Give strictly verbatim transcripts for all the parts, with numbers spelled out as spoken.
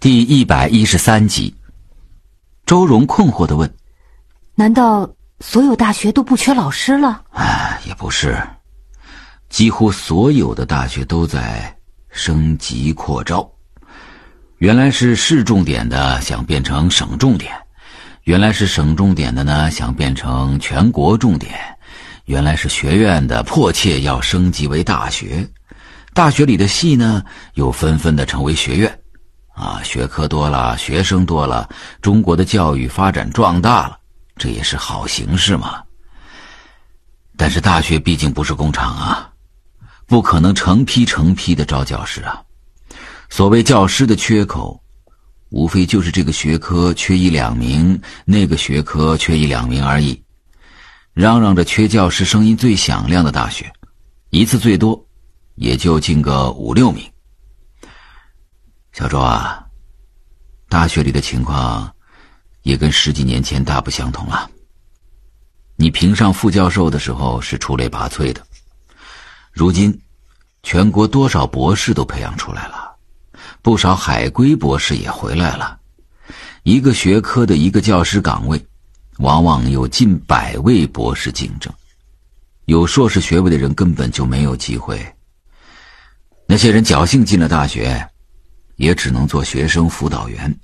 第一百一十三集。周荣困惑地问： 难道所有大学都不缺老师了？ 哎，也不是，几乎所有的大学都在升级扩招。原来是市重点的想变成省重点，原来是省重点的呢想变成全国重点，原来是学院的迫切要升级为大学，大学里的系呢又纷纷的成为学院。啊，学科多了，学生多了，中国的教育发展壮大了，这也是好形势嘛。但是大学毕竟不是工厂啊，不可能成批成批的招教师啊。所谓教师的缺口，无非就是这个学科缺一两名，那个学科缺一两名而已。嚷嚷着缺教师声音最响亮的大学，一次最多也就进个五六名。小周啊，大学里的情况也跟十几年前大不相同了。你评上副教授的时候是出类拔萃的，如今全国多少博士都培养出来了，不少海归博士也回来了。一个学科的一个教师岗位，往往有近百位博士竞争，有硕士学位的人根本就没有机会。那些人侥幸进了大学，也只能做学生辅导员。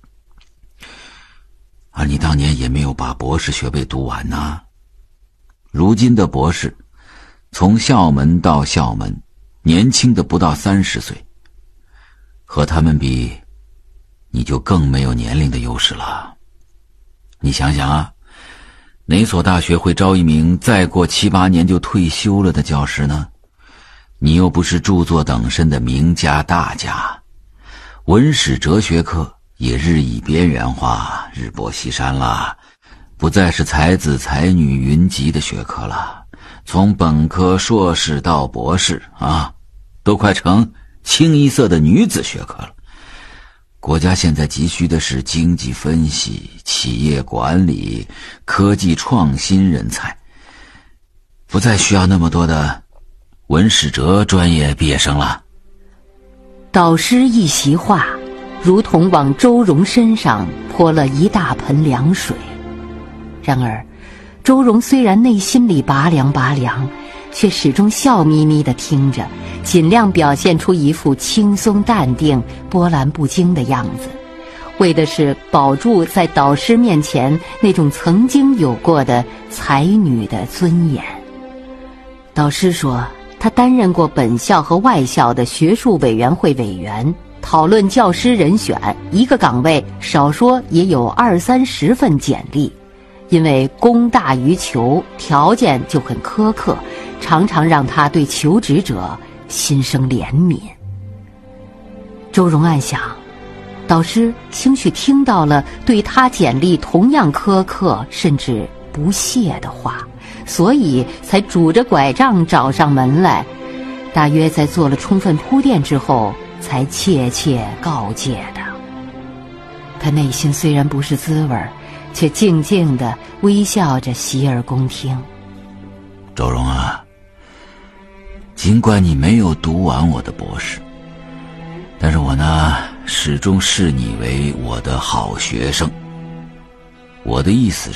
而你当年也没有把博士学位读完呐。如今的博士，从校门到校门，年轻的不到三十岁，和他们比，你就更没有年龄的优势了。你想想啊，哪所大学会招一名再过七八年就退休了的教师呢？你又不是著作等身的名家大家，文史哲学科也日益边缘化，日薄西山了，不再是才子才女云集的学科了。从本科硕士到博士啊，都快成清一色的女子学科了。国家现在急需的是经济分析、企业管理、科技创新人才，不再需要那么多的文史哲专业毕业生了。 导师一席话，如同往周荣身上泼了一大盆凉水。然而周荣虽然内心里拔凉拔凉，却始终笑眯眯地听着，尽量表现出一副轻松淡定、波澜不惊的样子，为的是保住在导师面前那种曾经有过的才女的尊严。导师说，他担任过本校和外校的学术委员会委员，讨论教师人选，一个岗位少说也有二三十份简历。因为供大于求，条件就很苛刻，常常让他对求职者心生怜悯。周荣暗想，导师兴许听到了对他简历同样苛刻甚至不屑的话，所以才拄着拐杖找上门来，大约在做了充分铺垫之后才切切告诫的。他内心虽然不是滋味，却静静地微笑着洗耳恭听。 周荣啊，尽管你没有读完我的博士，但是我呢始终视你为我的好学生。我的意思